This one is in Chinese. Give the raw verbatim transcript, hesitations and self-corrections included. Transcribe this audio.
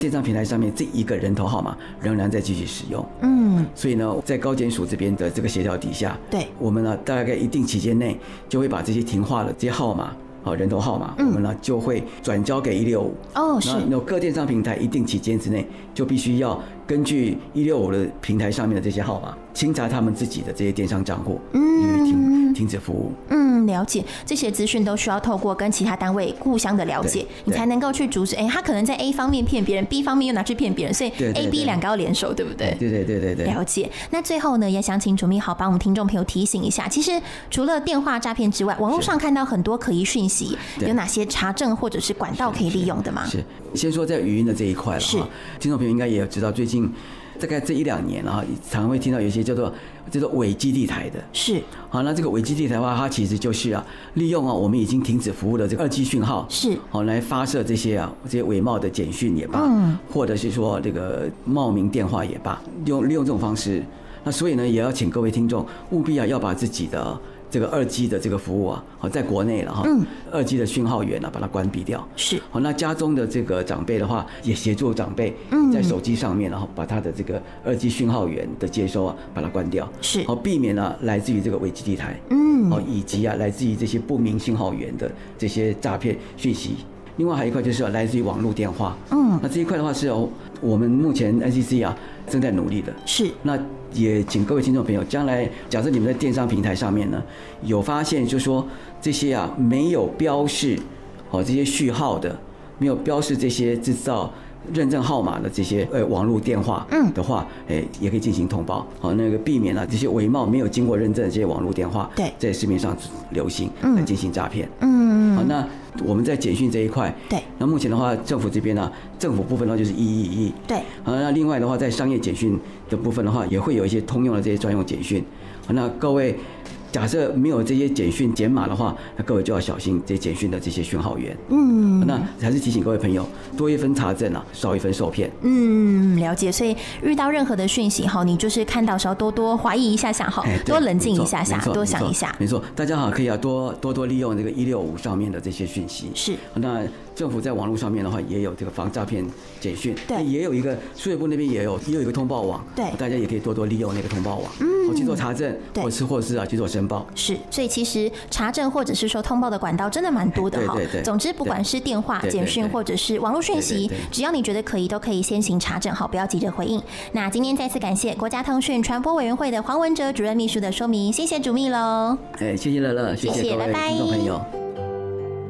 电商平台上面这一个人头号码仍然在继续使用。 嗯， 所以呢，在高检署这边的这个协调底下， 对， 我们呢大概一定期间内就会把这些停话的这些号码。好，人头号码， 嗯、 我们呢就会转交给一六五。 哦，是。 那各电商平台一定期间之内，就必须要根据一六五的平台上面的这些号码，清查他们自己的这些电商账户，嗯，停停止服务。 嗯，了解。这些资讯都需要透过跟其他单位互相的了解，你才能够去阻止。哎，他可能在 A 方面骗别人 ，B 方面又拿去骗别人，所以 A、B 两个要联手，对不对？ 对对对对对。 了解。那最后呢，也想请主秘好帮我们听众朋友提醒一下，其实除了电话诈骗之外，网络上看到很多可疑讯息。有哪些查证或者是管道可以利用的吗？ 是，是先说在语音的这一块了哈，听众朋友应该也有知道，最近大概这一两年啊，常会听到有一些叫做叫做伪基地台的。 是， 好，那这个伪基地台的话，它其实就是啊，利用啊我们已经停止服务的这个二 G 讯号， 是， 好来发射这些啊这些伪冒的简讯也罢， 嗯，或者是说这个冒名电话也罢，用利用这种方式。那所以呢，也要请各位听众务必啊要把自己的这个二 G 的这个服务啊，好在国内了哈，嗯，二 G 的讯号源啊，把它关闭掉。 是， 好，那家中的这个长辈的话，也协助长辈在手机上面，然后把他的这个二 G 讯号源的接收啊，把它关掉。 是， 好，避免啊来自于这个伪基地台， 嗯， 好，以及啊来自于这些不明讯号源的这些诈骗讯息。另外还有一块就是来自于网络电话， 嗯， 那这一块的话是哦，我们目前 N C C 啊正在努力的。 是， 那也请各位听众朋友，将来假设你们在电商平台上面呢有发现，就是说这些啊没有标示哦这些序号的，没有标示这些制造认证号码的这些呃网络电话的话，嗯，哎也可以进行通报，好，那个避免啊这些伪冒没有经过认证的这些网络电话对在市面上流行来进行诈骗。 嗯， 好，那我们在简讯这一块， 对， 那目前的话，政府这边呢，啊，政府部分的话就是一一一， 对， 好，那另外的话，在商业简讯的部分的话，也会有一些通用的这些专用简讯，好，那各位。假设没有这些简讯简码的话，那各位就要小心这些简讯的这些讯号源。嗯，那还是提醒各位朋友，多一分查证啊，少一分受骗。 嗯，了解。所以遇到任何的讯息哈，你就是看到时候多多怀疑一下下哈，多冷静一下下，多想一下。 没错，大家好，可以啊多多多利用这个一六五上面的这些讯息。 是。那政府在网络上面的话，也有这个防诈骗简讯， 对， 也有一个数位部那边也有也有一个通报网， 对， 大家也可以多多利用那个通报网，嗯，去做查证，或是或是啊去做申报。 是，所以其实查证或者是说通报的管道真的蛮多的哈。 对对对。 总之，不管是电话、简讯或者是网络讯息，只要你觉得可以，都可以先行查证，好，不要急着回应。那今天再次感谢国家通讯传播委员会的黄文哲主任秘书的说明，谢谢主秘喽。 哎，谢谢乐乐，谢谢各位听众朋友。